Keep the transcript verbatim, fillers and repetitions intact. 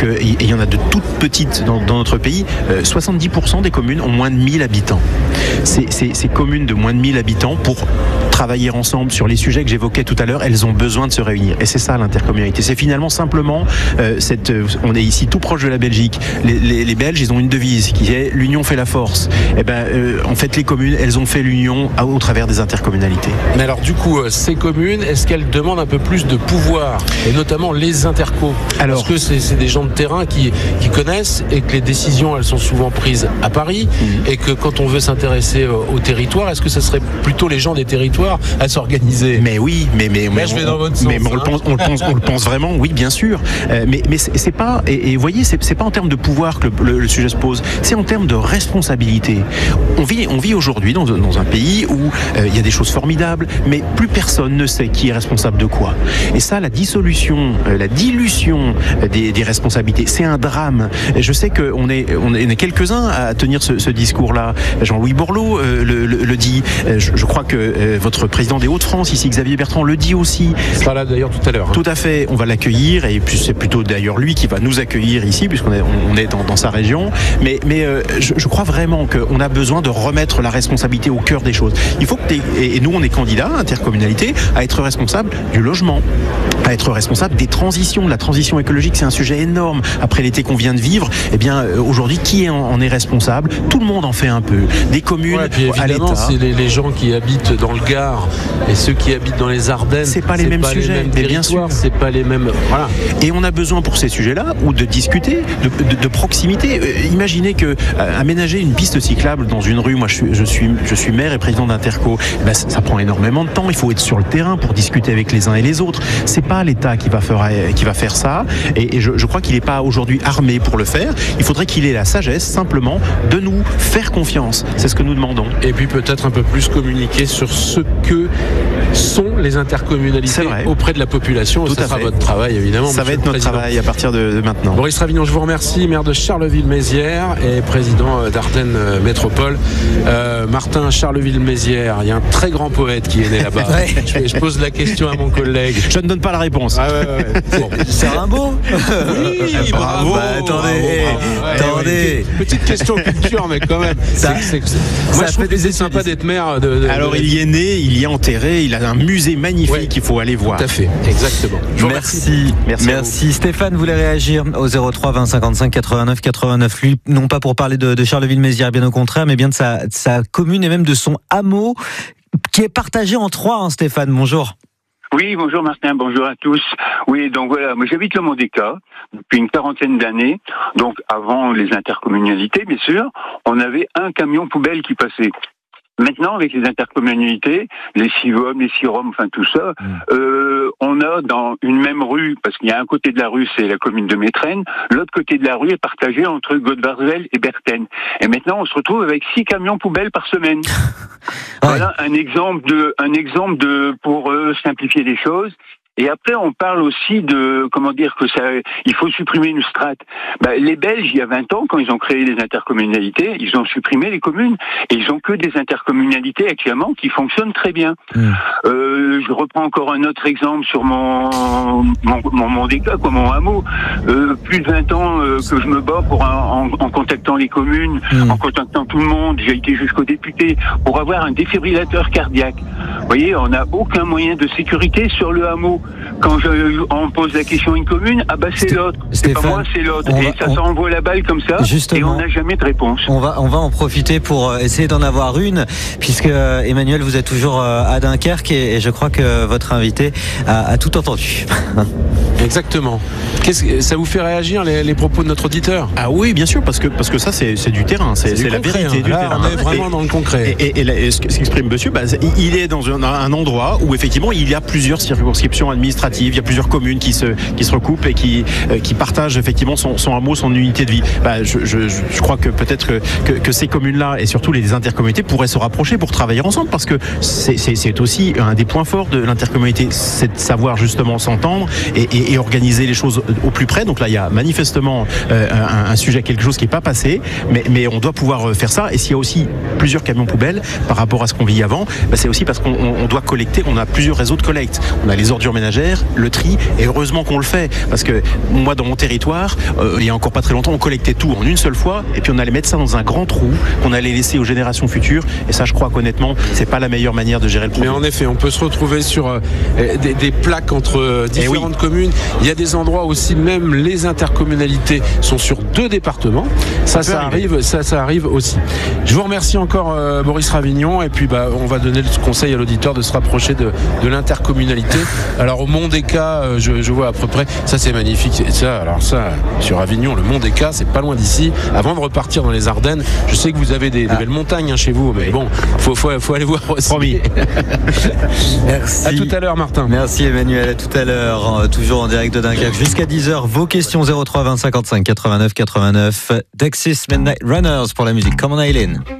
et il y en a de toutes petites dans, dans notre pays, euh, soixante-dix pour cent des communes ont moins de mille habitants. Ces, ces, ces communes de moins de mille habitants, pour travailler ensemble sur les sujets que j'évoquais tout à l'heure, elles ont besoin de se réunir. Et c'est ça l'intercommunalité. C'est finalement simplement, euh, cette, euh, on est ici tout proche de la Belgique. Les, les, les Belges, ils ont une devise qui est l'union fait la force. Et ben, euh, en fait, les communes, elles ont fait l'union à, au travers des intercommunalités. Mais alors, du coup, euh, ces communes, est-ce qu'elles demandent un peu plus de pouvoir, et notamment les intercos? Alors, parce que c'est, c'est des gens de terrain qui, qui connaissent et que les décisions, elles sont souvent prises à Paris, mmh. et que quand on veut s'intéresser au, au territoire, est-ce que ce serait plutôt les gens des territoires à s'organiser? Mais oui, mais mais, Là, mais je on, vais dans votre sens, mais, mais on, hein. le pense, on le pense, on le pense vraiment. Oui, bien sûr. Euh, mais mais c'est, c'est pas. Et, et vous voyez, c'est, c'est pas en termes de pouvoir que le, le, le sujet se pose. C'est en termes de responsabilité. On vit, on vit aujourd'hui dans, dans un pays où euh, il y a des choses formidables, mais plus personne ne sait qui est responsable de quoi. Et ça, la dissolution, euh, la dilution des, des responsabilités, c'est un drame. Je sais qu'on est, on est quelques-uns à tenir ce, ce discours-là. Jean-Louis Borloo euh, le, le, le dit. Je, je crois que euh, votre président des Hauts-de-France, ici Xavier Bertrand, le dit aussi. Il sera là d'ailleurs tout à l'heure. Hein. Tout à fait, on va l'accueillir, et puis c'est plutôt d'ailleurs lui qui va nous accueillir ici, puisqu'on est, on est dans, dans sa région. Mais, mais euh, je, je crois vraiment qu'on a besoin de remettre la responsabilité au cœur des choses. Il faut que t'es, et nous on est candidats, intercommunalité, à être responsable du logement, à être responsable des transitions. La transition écologique, c'est un sujet énorme. Après l'été qu'on vient de vivre, eh bien aujourd'hui, qui en, en est responsable? Tout le monde en fait un peu. Des communes, ouais, puis à évidemment, l'État. C'est les, les gens qui habitent dans le Gard et ceux qui habitent dans les Ardennes. C'est pas les c'est mêmes pas sujets, les mêmes mais bien sûr. C'est pas les mêmes. Voilà. Et on a besoin pour ces sujets-là, ou de discuter, de, de, de proximité. Euh, imaginez que euh, aménager une piste cyclable dans une rue, moi je suis, je suis, je suis maire et président d'Interco, ben, ça, ça prend énormément de temps. Il faut être sur le terrain pour discuter avec les uns et les autres. C'est pas l'État qui va faire, qui va faire ça. Et, et je, je crois qu'il n'est pas aujourd'hui armé pour le faire. Il faudrait qu'il ait la sagesse simplement de nous faire confiance. C'est ce que nous demandons. Et puis peut-être un peu plus communiquer sur ce que sont les intercommunalités auprès de la population. Tout ça à sera fait. votre travail évidemment. Ça va être notre président. travail à partir de, de maintenant. Boris Ravignon, je vous remercie, maire de Charleville-Mézières et président d'Ardennes Métropole. Euh, Martin, Charleville-Mézières, il y a un très grand poète qui est né là-bas. Ouais. je, je pose la question à mon collègue. Je ne donne pas la réponse. Ah ouais, ouais. Bon. C'est Rimbaud. Oui, bravo. Bah, attendez, bravo, attendez. bravo. Ouais, petite question culture, mais quand même. Ça, c'est, c'est, c'est... Moi, ça je trouve fait que c'est sympa d'être maire. De, de, Alors, de... il y est né, il y est enterré, il a un musée magnifique Ouais. qu'il faut aller voir. Tout à fait, exactement. Je vous Merci, Merci. merci. Stéphane voulait réagir au zéro trois vingt cinquante-cinq quatre-vingt-neuf quatre-vingt-neuf. Lui, non pas pour parler de, de Charleville-Mézières, bien au contraire, mais bien de sa, de sa commune et même de son hameau qui est partagé en trois. Hein, Stéphane, bonjour. Oui, bonjour Martin, bonjour à tous. Oui, donc voilà, moi j'habite le Mont-des-Cats depuis une quarantaine d'années. Donc avant les intercommunalités, bien sûr, on avait un camion poubelle qui passait. Maintenant, avec les intercommunalités, les Sivom, les Sirom, enfin tout ça, mmh. euh, on a dans une même rue, parce qu'il y a un côté de la rue, c'est la commune de Métrenne, l'autre côté de la rue est partagé entre Godvarzel et Berthen. Et maintenant, on se retrouve avec six camions poubelles par semaine. Ouais. Voilà un exemple de, un exemple de, pour euh, simplifier les choses. Et après, on parle aussi de, comment dire, que ça, il faut supprimer une strate. Ben, les Belges, il y a vingt ans, quand ils ont créé les intercommunalités, ils ont supprimé les communes. Et ils ont que des intercommunalités actuellement qui fonctionnent très bien. Mmh. Euh, je reprends encore un autre exemple sur mon, mon, mon, mon déca, quoi, mon hameau. Euh, plus de vingt ans euh, que je me bats pour un, en, en contactant les communes, mmh. en contactant tout le monde. J'ai été jusqu'au député pour avoir un défibrillateur cardiaque. Vous voyez, on n'a aucun moyen de sécurité sur le hameau. Quand je, on pose la question à une commune, ah bah c'est Sté- l'autre, c'est pas moi, c'est l'autre. Et va, ça on... s'envoie la balle comme ça, justement, et on n'a jamais de réponse. On va, on va en profiter pour essayer d'en avoir une, puisque Emmanuel, vous êtes toujours à Dunkerque et, et je crois que votre invité a, a tout entendu. Exactement. Qu'est-ce que ça vous fait réagir les, les propos de notre auditeur? Ah oui, bien sûr, parce que parce que ça c'est, c'est du terrain, c'est, c'est, c'est la vérité hein. du Là, terrain. On est vraiment et, dans le concret. Et, et, et, et ce qu'exprime Monsieur, bah, il est dans un, un endroit où effectivement il y a plusieurs circonscriptions administratives, il y a plusieurs communes qui se qui se recoupent et qui euh, qui partagent effectivement son, son hameau, son unité de vie. Bah, je, je, je crois que peut-être que, que, que ces communes-là et surtout les intercommunalités pourraient se rapprocher pour travailler ensemble, parce que c'est, c'est, c'est aussi un des points forts de l'intercommunalité, c'est de savoir justement s'entendre et, et, et organiser les choses au plus près. Donc là, il y a manifestement euh, un, un sujet, quelque chose qui n'est pas passé, mais, mais on doit pouvoir faire ça. Et s'il y a aussi plusieurs camions poubelles par rapport à ce qu'on vit avant, bah, c'est aussi parce qu'on on doit collecter, on a plusieurs réseaux de collecte. On a les ordures ménagères, le tri, et heureusement qu'on le fait, parce que moi dans mon territoire, euh, il y a encore pas très longtemps, on collectait tout en une seule fois, et puis on allait mettre ça dans un grand trou qu'on allait laisser aux générations futures, et ça je crois qu'honnêtement c'est pas la meilleure manière de gérer le problème. Mais en effet, on peut se retrouver sur euh, des, des plaques entre euh, différentes oui. communes. Il y a des endroits aussi, même les intercommunalités sont sur deux départements. Ça, ça, ça arrive, ça, ça arrive aussi. Je vous remercie encore, euh, Maurice Ravignon, et puis bah, on va donner le conseil à l'auditeur de se rapprocher de, de l'intercommunalité. Alors au Mont-des-Cas, euh, je, je vois à peu près, ça c'est magnifique. Et ça, alors ça, sur Avignon, le Mont-des-Cas, c'est pas loin d'ici. Avant de repartir dans les Ardennes, je sais que vous avez des, des belles montagnes hein, chez vous, mais bon, faut, faut, faut aller voir aussi. Promis. Merci. À tout à l'heure, Martin. Merci Emmanuel, à tout à l'heure. Toujours en direct de Dunkerque jusqu'à dix heures. Vos questions zéro trois vingt cinquante-cinq quatre-vingt-neuf quatre-vingt-neuf. Dexys Midnight Runners pour la musique. Come on Eileen.